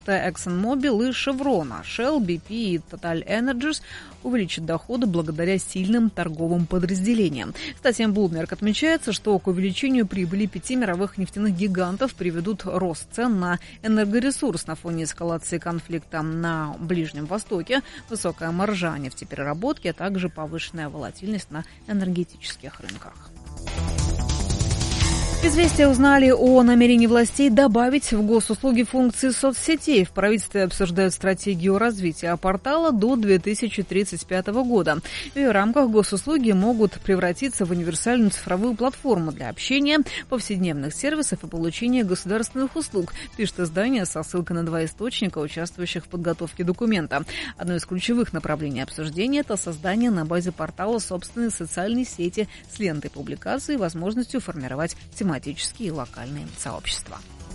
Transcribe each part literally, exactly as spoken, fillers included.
ExxonMobil и Chevron, а Shell, би пи и Total Energies увеличат доходы благодаря сильным торговым подразделениям. В статье Bloomberg отмечается, что к увеличению прибыли пяти мировых нефтяных гигантов приведут рост цен на энергоресурс на фоне эскалации конфликта на Ближнем Востоке, высокая маржа нефтепереработки, а также повышенная волатильность на энергетических рынках. «Известия» узнали о намерении властей добавить в госуслуги функции соцсетей. В правительстве обсуждают стратегию развития портала до две тысячи тридцать пятого года. В ее рамках госуслуги могут превратиться в универсальную цифровую платформу для общения, повседневных сервисов и получения государственных услуг, пишет издание со ссылкой на два источника, участвующих в подготовке документа. Одно из ключевых направлений обсуждения – это создание на базе портала собственной социальной сети с лентой публикаций и возможностью формировать тематические тематические и локальные сообщества.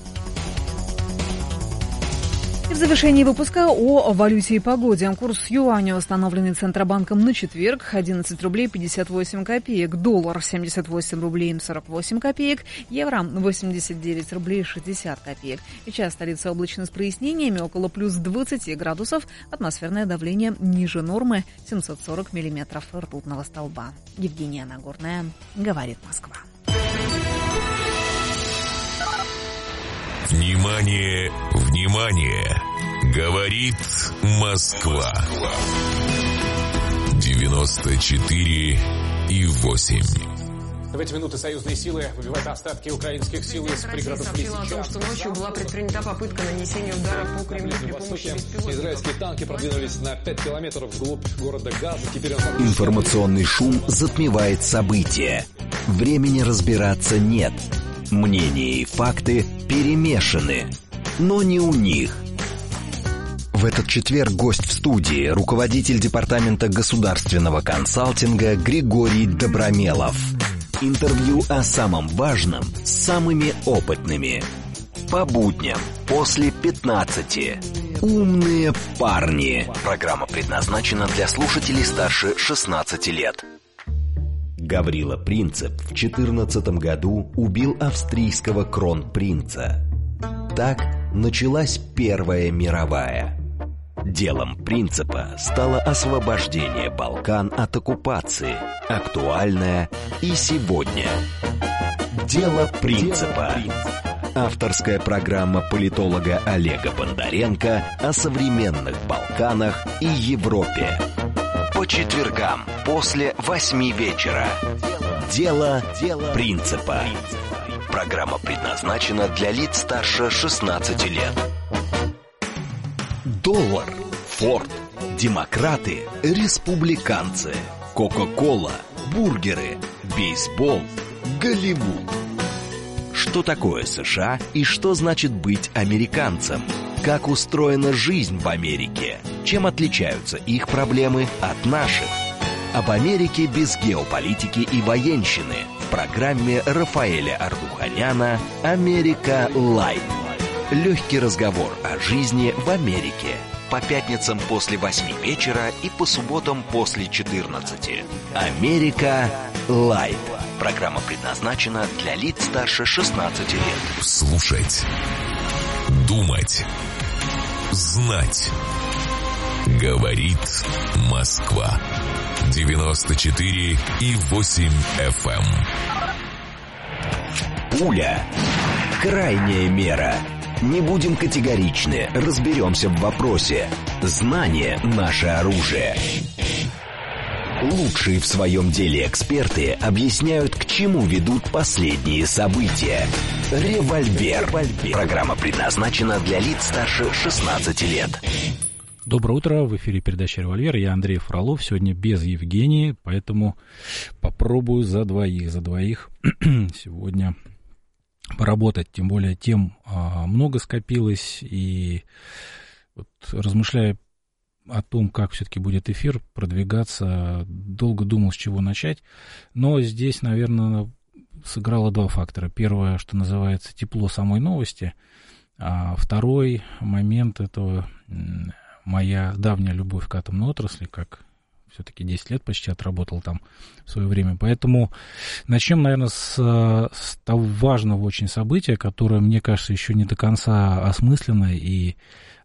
И в завершении выпуска о валюте и погоде. Курс юаня, установленный Центробанком на четверг, одиннадцать рублей пятьдесят восемь копеек. Доллар семьдесят восемь рублей сорок восемь копеек. Евро восемьдесят девять рублей шестьдесят копеек. Сейчас столица облачно с прояснениями, около плюс двадцати градусов. Атмосферное давление ниже нормы, семьсот сорок миллиметров ртутного столба. Евгения Нагорная, говорит Москва. Внимание, внимание! Говорит Москва. девяносто четыре и восемь. В эти минуты союзные силы выбивают остатки украинских сил из пригородов Лисичанска. о том, что ночью была предпринята попытка нанесения удара по Кремлю при помощи беспилотников. Израильские танки продвинулись на пять километров вглубь города Газа. Теперь он... Информационный шум затмевает события. Времени разбираться нет. Мнения и факты перемешаны, но не у них. В этот четверг гость в студии, руководитель департамента государственного консалтинга Григорий Добромелов. Интервью о самом важном с самыми опытными. По будням после пятнадцати. Умные парни. Программа предназначена для слушателей старше шестнадцати лет. Гаврила Принцип в четырнадцатом году убил австрийского кронпринца. Так началась Первая мировая. Делом Принципа стало освобождение Балкан от оккупации, актуальное и сегодня. Дело Принципа. Авторская программа политолога Олега Бондаренко о современных Балканах и Европе. По четвергам после восьми вечера. Дело, Дело Принципа. Программа предназначена для лиц старше шестнадцати лет. Доллар, Форд, демократы, республиканцы, Кока-кола, бургеры, бейсбол, Голливуд. Что такое США и что значит быть американцем? Как устроена жизнь в Америке? Чем отличаются их проблемы от наших? Об Америке без геополитики и военщины в программе Рафаэля Ардуханяна «Америка Лайт». Легкий разговор о жизни в Америке. По пятницам после восьми вечера и по субботам после четырнадцати. «Америка Лайт». Программа предназначена для лиц старше шестнадцати лет. Слушать, думать, знать. Говорит Москва. девяносто четыре и восемь эф эм. Пуля. Крайняя мера. Не будем категоричны, разберемся в вопросе. Знание – наше оружие. Лучшие в своем деле эксперты объясняют, к чему ведут последние события. Револьвер. Программа предназначена для лиц старше шестнадцати лет. Доброе утро, в эфире передача «Револьвер», я Андрей Фролов, сегодня без Евгении, поэтому попробую за двоих, за двоих сегодня поработать, тем более тем а, много скопилось, и вот, размышляя о том, как все-таки будет эфир продвигаться, долго думал, с чего начать, но здесь, наверное, сыграло два фактора. Первое, что называется, тепло самой новости, а второй момент — это моя давняя любовь к атомной отрасли, как все-таки десять лет почти отработал там в свое время. Поэтому начнем, наверное, с, с того важного очень события, которое, мне кажется, еще не до конца осмысленно и